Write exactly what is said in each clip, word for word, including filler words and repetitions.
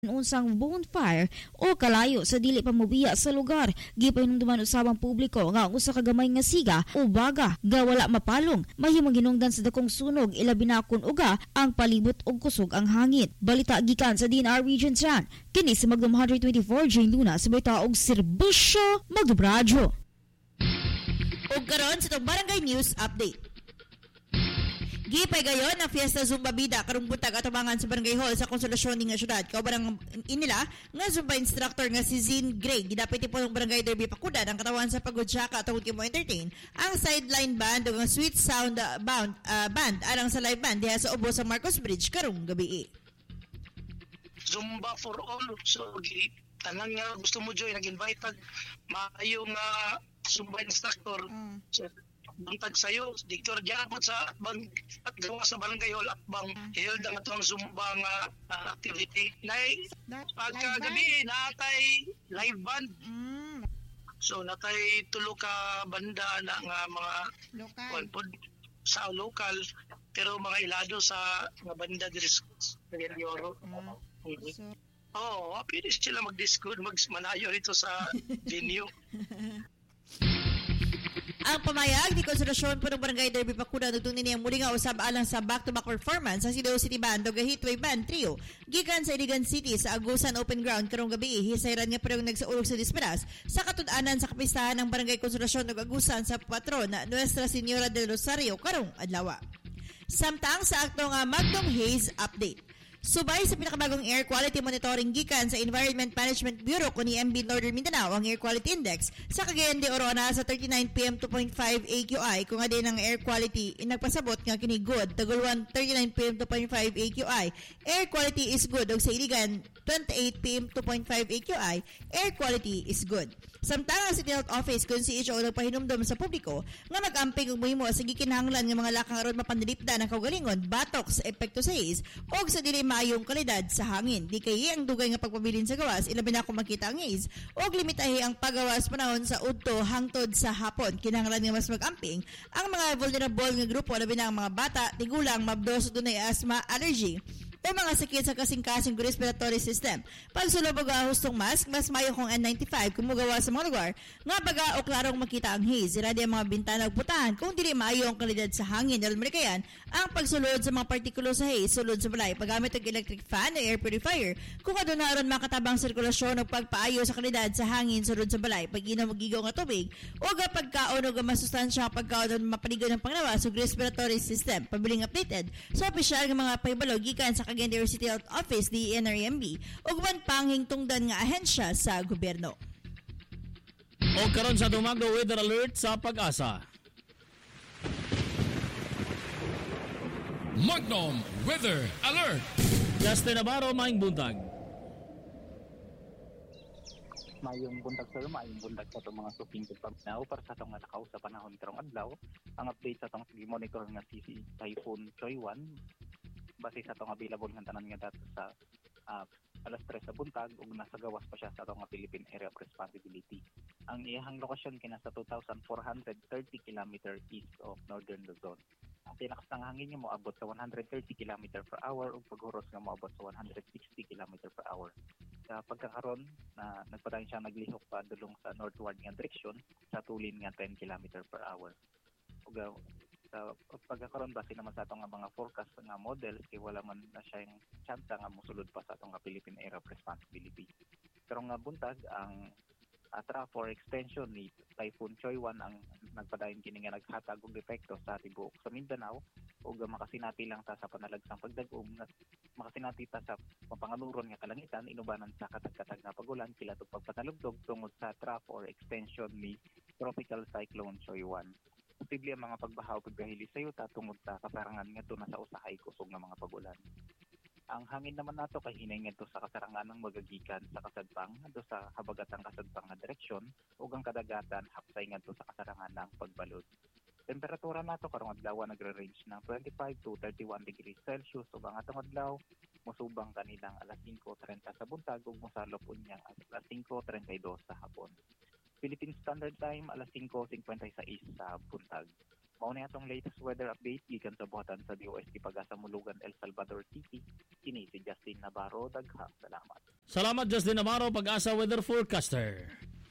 unsang bonfire o kalayo sa dili pa mobiya sa lugar. Gipahinumduman usabang publiko nga ang usa ka gamay nga siga o baga nga wala mapalong mahimong hinungdan sa dakong sunog ilabi na kun uga ang palibot og kusog ang hangin. Balita gikan sa D N R Region ten. Kini si Magdom one twenty-four Jane Luna sa bita og serbisyo Magdobradyo. Ug karon sa itong Barangay News Update. Gipay gayon ang Fiesta Zumba Bida karong buntag atabangan sa Barangay Hall sa Konsolasyon ning syudad. Kauban inila nga Zumba instructor nga si Zin Gray gidapit po ng Barangay Derby Pakudan ang katawan sa pagudsyaka tungod kay mo entertain ang sideline band ug ang sweet sound uh, band uh, band arang sa live band diha sa ubos sa Marcos Bridge karong gabi. Zumba for all, so tanan nga gusto mo join nag-invite maayo nga Zumba instructor. Mm. So, buntag sayo, diktor diyan po sa bang at gawa sa barangay hall at bang held ang atong Zumba nga uh, activity. Nay pagkagabi natay live band. Mm. So natay tulo ka banda na nga mga lokal sa lokal pero mga ilado sa nga banda diri sa Euro. Mm. Mm-hmm. So, oh, happy sila mag-disco, mag-manayo rito sa venue. Ang pamayag ni Konsolasyon po ng Barangay Derby Pakuda nagtungin niyang muli nga usab alang sa back-to-back performance sa Sidaw City Band o Hitway Band Trio gikan sa Iligan City sa Agusan Open Ground karong gabi. Hisayran nga pero nagsaulog sa disperas sa katudanan sa kapistahan ng Barangay Konsolasyon ng Agusan sa patron na Nuestra Señora del Rosario karong adlaw. Samtang sa aktong uh, Magdong Haze Update. Subay sa pinakabagong air quality monitoring gikan sa Environment Management Bureau kuni M B Northern Mindanao ang Air Quality Index sa Cagayan de Oro na sa thirty-nine P M two point five A Q I kung adin ang air quality inagpasabot nga kini good Taguluan thirty-nine P M two point five A Q I air quality is good ug sa Iligan twenty-eight P M two point five A Q I air quality is good. Samtang ang City Health Office kung si H O nagpahinumdom sa publiko nga mag-amping og muhimo sa gikinahanglan nga mga lakang aron mapandilipdan ang kaugalingon batok sa epekto sa haze og sa dili maayong kalidad sa hangin. Di kay ang dugay nga pagpabilin sa gawas ilabi na kung makita ang haze og limitahi ang paggawas panahon sa udto hangtod sa hapon. Kinahanglan nga mas mag-amping ang mga vulnerable nga grupo labi na ang mga bata, tigulang, mabdos dunay asthma, allergy o mga sakit sa kasing-kasing respiratory system. Pagsulod og hustong mask, mas mayo kung N ninety-five kung mugawa sa mga lugar nga baga o klarong makita ang haze. Iradi ang mga bintana ug putahan kung dili maayo ang kalidad sa hangin. Dahil marikayan ang pagsulod sa mga partikulo sa haze, sulod sa balay, paggamit og electric fan o air purifier kung aduna aron makatabang sirkulasyon o pagpaayo sa kalidad sa hangin sulod sa balay, pag-inom og gigaw nga tubig o pagkaon og masustansya pagkaon mapaligon ng panglawas ug respiratory system. Pabiling updated sa opisyal nga mga pahibalo gikan sa Cagayan de Oro City Health Office, D N R M B, ug man panging tungdan nga ahensya sa gobyerno. O karon sa Dumagdo Weather Alert sa Pag-asa. Magnum Weather Alert. Justin Navarro, maing buntag. Mayong buntag sir, mayong buntag sa itong mga suping pagpagnaw para sa itong nakaw sa panahon karong adlaw. Ang update sa itong monitor nga si Typhoon Choy one base sa itong available ng tanan nga datos sa uh, alas tres sa buntag ug nasa gawas pa siya sa itong Philippine Area of Responsibility. Ang iyahang lokasyon kina sa two thousand four hundred thirty kilometers east of Northern Luzon. Ang tinakas ng hangin niya moabot sa one hundred thirty kilometers per hour ug paghuros nga moabot sa one hundred sixty kilometers per hour. Sa pagkakaron na nagpadayon siya naglihok pa dulong sa northward nga direksyon sa tulin nga ten kilometers per hour. Ug sa pagkakaroon base naman sa atong mga forecast nga models kay wala man na siya yung chance nga mosulod pa sa atong Philippine Area of Responsibility. Pero nga buntag ang atra for extension ni Typhoon Choy one ang nagpadayon kini nga naghatag og epekto sa tibuok sa Mindanao ug makasinati lang ta sa panalagsang pagdag-um nga makasinati ta sa mapanganuron nga kalangitan inubanan sa katag-katag nga pagulan kilat ug pagpatalugdog tungod sa trough or extension ni Tropical Cyclone Choy one. Posible ang mga pagbaha o paghahili sa yuta tungod sa kasarangan ngadto na sa usahay kusog nga mga pagulan. Ang hangin naman nato kay hinay ngadto sa kasarangan ng magagikan sa kasadpang ngadto sa habagatang kasadpang nga direksyon ug ang kadagatan hapsay ngadto sa kasarangan ng pagbalod. Temperatura nato karong adlaw nagre-range ng twenty-five to thirty-one degrees Celsius ug ang atong adlaw musubang kanilang alas five thirty sa buntag ug mosalop unyang alas five thirty-two sa hapon. Philippine Standard Time alas five fifty-six sa buntag. Mao na atong latest weather update gikan sa buhatan sa D O S T Pag-asa Mulugan, El Salvador City. Kini si Justin Navarro, dagha salamat. Salamat Justin Navarro, Pag-asa Weather Forecaster.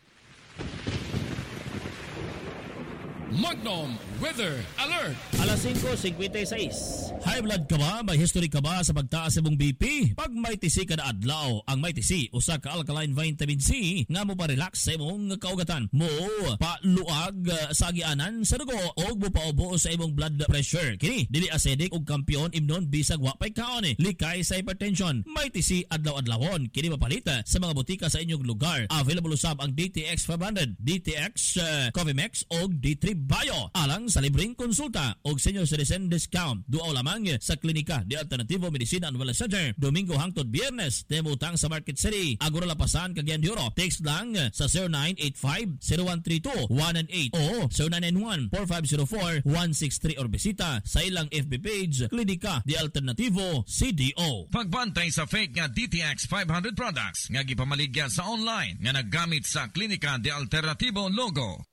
Magnum Weather Alert! Alas singko fifty-six. High blood ka ba? May history ka ba sa pagtaas sa mong B P? Pag may tisi ka na adlaw, ang may tisi usa ka alkaline vitamin C nga mo pa-relax sa imong kaugatan. Mo paluag uh, sa agianan sa dugo og mo paubo sa imong blood pressure. Kini dili acidic ug kampiyon imnon bisag wa pay kaon, likay sa hypertension. May tisi adlaw-adlawon. Kini mapalita sa mga butika sa inyong lugar. Available usab ang D T X five hundred, D T X uh, Covimex og D three Bio alang sa libreng konsulta og senior citizen discount. Duaw lamang sa klinika di Alternativo Medicina and Wellness Center Domingo hangtod Biyernes temutang sa Market City Agora Lapasan, Cagayan de Oro. Text lang sa zero nine eight five, zero one three two, one nine eight o zero nine nine one, four five zero four, one six three or bisita sa ilang F B page Klinika di Alternativo C D O. Pagbantay sa fake nga D T X five hundred products nga gipamaligya sa online nga naggamit sa Klinika di Alternativo logo.